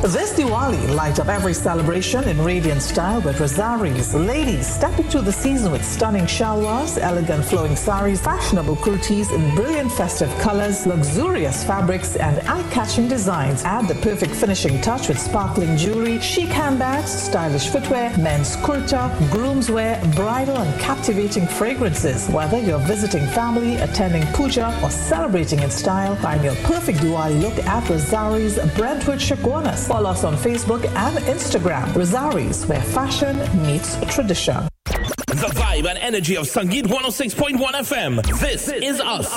This Diwali, light up every celebration in radiant style with Rosaris. Ladies, step into the season with stunning shalwars, elegant flowing saris, fashionable kurtis in brilliant festive colors, luxurious fabrics, and eye-catching designs. Add the perfect finishing touch with sparkling jewelry, chic handbags, stylish footwear, men's kurta, groom's wear, bridal and captivating fragrances. Whether you're visiting family, attending puja, or celebrating in style, find your perfect Diwali look at Rosaris Brentwood Chaguanas. Follow us on Facebook and Instagram. Rosaris, where fashion meets tradition. The vibe and energy of Sangeet 106.1 FM. This is us.